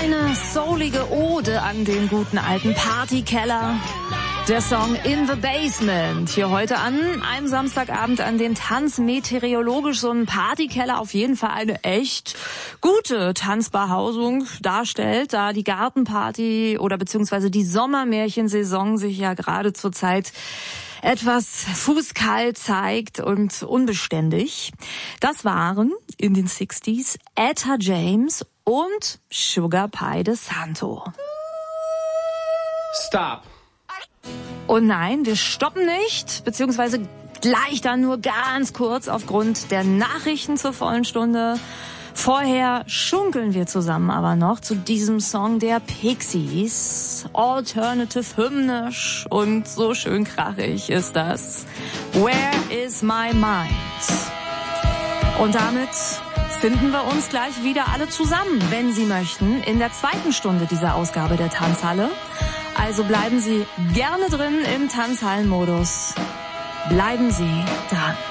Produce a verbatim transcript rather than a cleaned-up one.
Eine soulige Ode an den guten alten Partykeller. Der Song In the Basement. Hier heute an einem Samstagabend, an dem tanzmeteorologisch so ein Partykeller auf jeden Fall eine echt gute Tanzbehausung darstellt, da die Gartenparty oder beziehungsweise die Sommermärchensaison sich ja gerade zur Zeit etwas fußkalt zeigt und unbeständig. Das waren in den sechziger Etta James und Sugar Pie DeSanto. Stop. Und nein, wir stoppen nicht, beziehungsweise gleich dann nur ganz kurz aufgrund der Nachrichten zur vollen Stunde. Vorher schunkeln wir zusammen aber noch zu diesem Song der Pixies. Alternative hymnisch und so schön krachig ist das. Where is my mind? Und damit finden wir uns gleich wieder alle zusammen, wenn Sie möchten, in der zweiten Stunde dieser Ausgabe der Tanzhalle. Also bleiben Sie gerne drin im Tanzhallenmodus. Bleiben Sie dran.